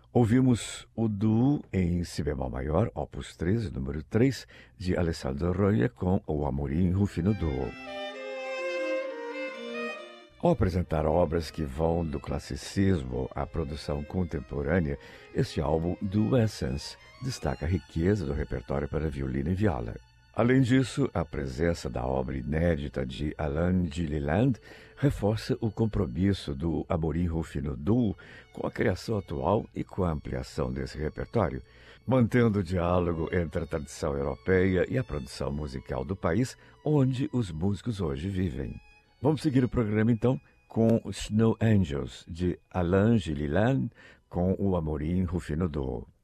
Ouvimos o duo em si bemol maior, opus 13, número 3, de Alessandro Roya com o Amorim Rufino Duo. Ao apresentar obras que vão do classicismo à produção contemporânea, este álbum do Essence destaca a riqueza do repertório para violino e viola. Além disso, a presença da obra inédita de Alain Gilliland reforça o compromisso do Amorim Rufino Duo com a criação atual e com a ampliação desse repertório, mantendo o diálogo entre a tradição europeia e a produção musical do país onde os músicos hoje vivem. Vamos seguir o programa então com Snow Angels, de Alain Gilliland, com o Amorim Rufino Duo.